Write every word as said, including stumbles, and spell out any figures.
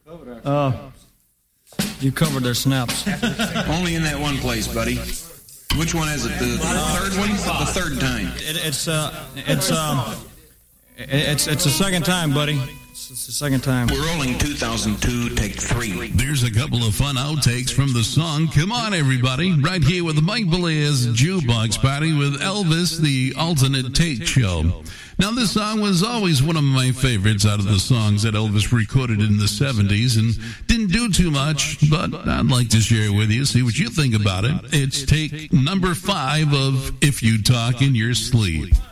Uh, you covered their snaps. Only in that one place, buddy. Which one is it? The third one? The third time. It, it's uh, it's um, it, it's it's the second time, buddy. It's, it's the second time. We're rolling two thousand two, take three. There's a couple of fun outtakes from the song Come On Everybody, right here with Mike Belia's Jukebox Party with Elvis, the alternate take show. Now, this song was always one of my favorites out of the songs that Elvis recorded in the seventies and didn't do too much, but I'd like to share it with you, see what you think about it. It's take number five of If You Talk in Your Sleep.